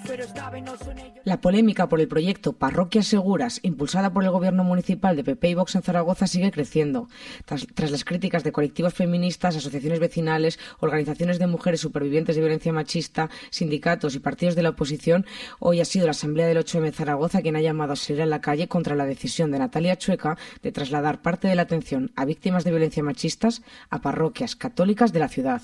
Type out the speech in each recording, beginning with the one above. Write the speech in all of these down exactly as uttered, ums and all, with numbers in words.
La polémica por el proyecto Parroquias Seguras, impulsada por el gobierno municipal de P P y Vox en Zaragoza, sigue creciendo. Tras, tras las críticas de colectivos feministas, asociaciones vecinales, organizaciones de mujeres supervivientes de violencia machista, sindicatos y partidos de la oposición, hoy ha sido la Asamblea del ocho eme Zaragoza quien ha llamado a salir a la calle contra la decisión de Natalia Chueca de trasladar parte de la atención a víctimas de violencia machistas a parroquias católicas de la ciudad.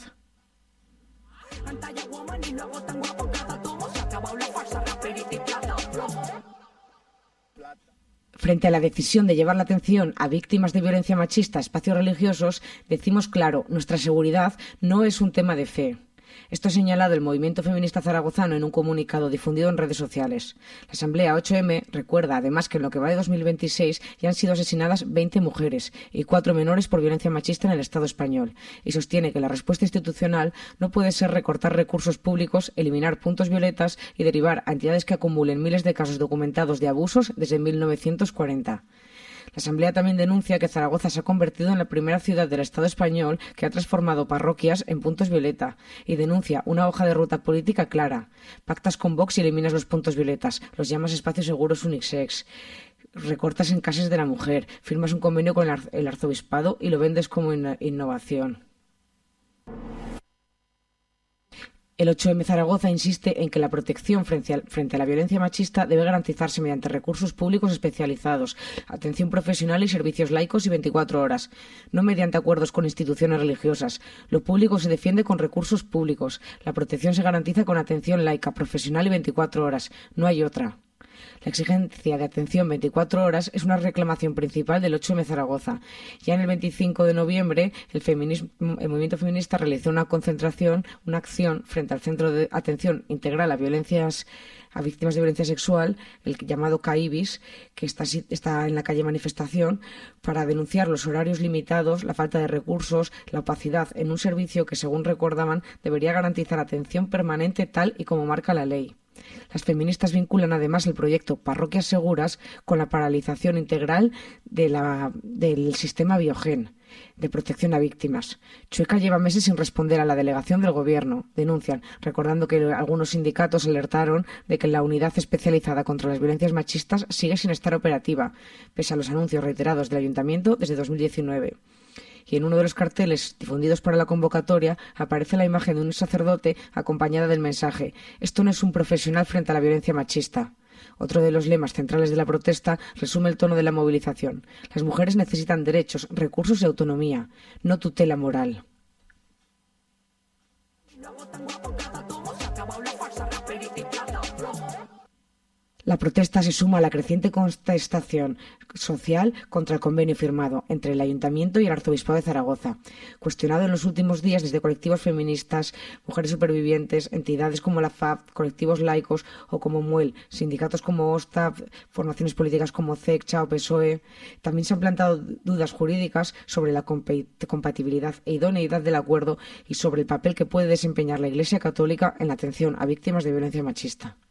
Frente a la decisión de llevar la atención a víctimas de violencia machista a espacios religiosos, decimos claro, nuestra seguridad no es un tema de fe. Esto ha señalado el movimiento feminista zaragozano en un comunicado difundido en redes sociales. La Asamblea ocho eme recuerda además que en lo que va de dos mil veintiséis ya han sido asesinadas veinte mujeres y cuatro menores por violencia machista en el Estado español y sostiene que la respuesta institucional no puede ser recortar recursos públicos, eliminar puntos violetas y derivar a entidades que acumulen miles de casos documentados de abusos desde mil novecientos cuarenta. La Asamblea también denuncia que Zaragoza se ha convertido en la primera ciudad del Estado español que ha transformado parroquias en puntos violeta y denuncia una hoja de ruta política clara. Pactas con Vox y eliminas los puntos violetas, los llamas espacios seguros unisex, recortas en casas de la mujer, firmas un convenio con el arzobispado y lo vendes como in- innovación. El ocho eme Zaragoza insiste en que la protección frente a, frente a la violencia machista debe garantizarse mediante recursos públicos especializados, atención profesional y servicios laicos y veinticuatro horas, no mediante acuerdos con instituciones religiosas. Lo público se defiende con recursos públicos. La protección se garantiza con atención laica, profesional y veinticuatro horas. No hay otra. La exigencia de atención veinticuatro horas es una reclamación principal del ocho eme Zaragoza. Ya en el veinticinco de noviembre, el, feminismo, el movimiento feminista realizó una concentración, una acción frente al Centro de Atención Integral a Violencias a Víctimas de Violencia Sexual, el llamado CAIVIS, que está, está en la calle Manifestación, para denunciar los horarios limitados, la falta de recursos, la opacidad en un servicio que, según recordaban, debería garantizar atención permanente tal y como marca la ley. Las feministas vinculan además el proyecto Parroquias Seguras con la paralización integral de la, del sistema Biogen de protección a víctimas. Chueca lleva meses sin responder a la delegación del Gobierno, denuncian, recordando que algunos sindicatos alertaron de que la unidad especializada contra las violencias machistas sigue sin estar operativa, pese a los anuncios reiterados del Ayuntamiento desde dos mil diecinueve. Y en uno de los carteles difundidos para la convocatoria aparece la imagen de un sacerdote acompañada del mensaje: «Esto no es un profesional frente a la violencia machista». Otro de los lemas centrales de la protesta resume el tono de la movilización. Las mujeres necesitan derechos, recursos y autonomía, no tutela moral. La protesta se suma a la creciente contestación social contra el convenio firmado entre el Ayuntamiento y el Arzobispado de Zaragoza, cuestionado en los últimos días desde colectivos feministas, mujeres supervivientes, entidades como la F A P, colectivos laicos o como MUEL, sindicatos como OSTA, formaciones políticas como CECCHA o P S O E. También se han plantado dudas jurídicas sobre la compatibilidad e idoneidad del acuerdo y sobre el papel que puede desempeñar la Iglesia Católica en la atención a víctimas de violencia machista.